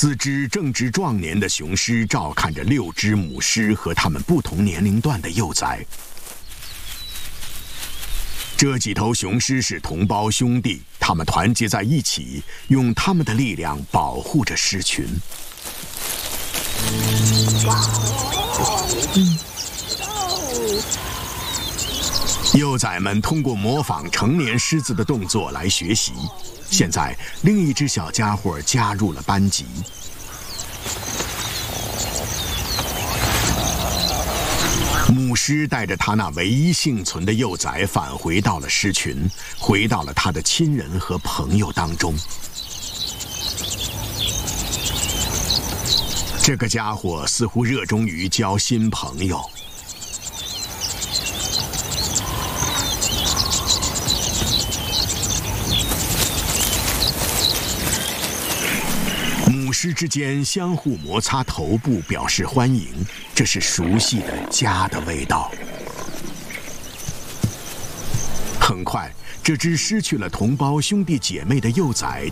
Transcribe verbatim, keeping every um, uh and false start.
四只正值壮年的雄狮照看着六只母狮和它们不同年龄段的幼崽。这几头雄狮是同胞兄弟，他们团结在一起，用他们的力量保护着狮群。嗯。幼崽们通过模仿成年狮子的动作来学习。现在，另一只小家伙加入了班级。母狮带着它那唯一幸存的幼崽返回到了狮群，回到了它的亲人和朋友当中。这个家伙似乎热衷于交新朋友。母狮之间相互摩擦头部表示欢迎，这是熟悉的家的味道。很快，这只失去了同胞兄弟姐妹的幼崽